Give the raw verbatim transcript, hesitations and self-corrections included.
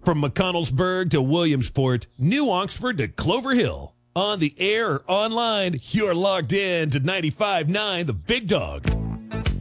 From McConnellsburg to Williamsport, New Oxford to Clover Hill. On the air or online, you're logged in to ninety-five point nine The Big Dog.